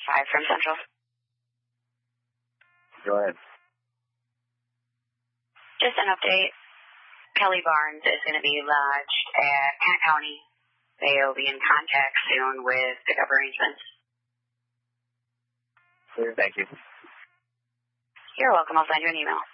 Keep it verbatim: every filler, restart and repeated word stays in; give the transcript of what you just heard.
Five from Central. Go ahead. Just an update. Kelly Barnes is going to be lodged at Kent County. They'll be in contact soon with pickup arrangements. Thank you. You're welcome. I'll send you an email.